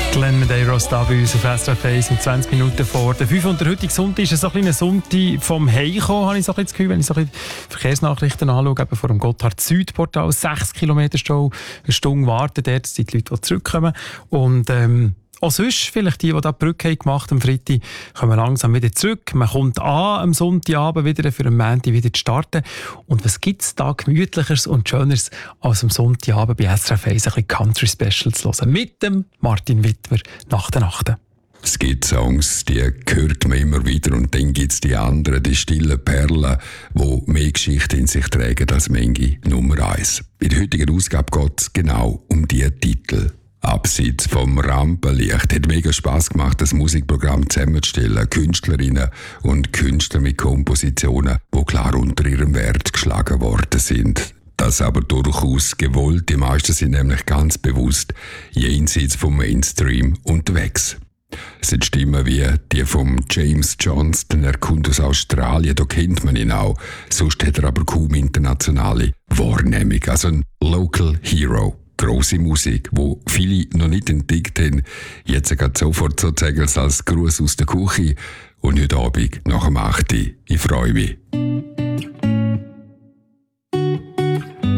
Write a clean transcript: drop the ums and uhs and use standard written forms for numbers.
Glenn Medeiros da bei uns auf SRF 1 mit 20 Minuten vor der 5. Und der heutige Sonntag ist so ein Sonntag vom Heimkommen, habe ich so ein das Gefühl, wenn ich so ein Verkehrsnachrichten anschaue, eben vor dem Gotthard-Süd-Portal, 6 Kilometer Stau, eine Stunde warten dort, sind die Leute, die zurückkommen. Und auch sonst, vielleicht die da die Brücke gemacht haben am Freitag, kommen langsam wieder zurück. Man kommt am Sonntagabend wieder für am Montag wieder zu starten. Und was gibt es da Gemütlicheres und Schöneres als am Sonntagabend bei SRF 1 ein bisschen Country Special zu hören? Mit dem Martin Wittmer nach der Nacht. Es gibt Songs, die hört man immer wieder, und dann gibt es die anderen, die stillen Perlen, die mehr Geschichte in sich tragen als manche Nummer 1. In der heutigen Ausgabe geht es genau um diese Titel. Abseits vom Rampenlicht hat mega Spass gemacht, das Musikprogramm zusammenzustellen. Künstlerinnen und Künstler mit Kompositionen, die klar unter ihrem Wert geschlagen worden sind. Das aber durchaus gewollt. Die meisten sind nämlich ganz bewusst jenseits vom Mainstream unterwegs. Es sind Stimmen wie die von James Johnston, er kommt aus Australien, da kennt man ihn auch. Sonst hat er aber kaum internationale Wahrnehmung. Also ein Local Hero. Grosse Musik, wo viele noch nicht entdeckt haben. Jetzt geht sofort sozusagen als Gruß aus der Küche. Und heute Abend nach dem 8. Ich freue mich.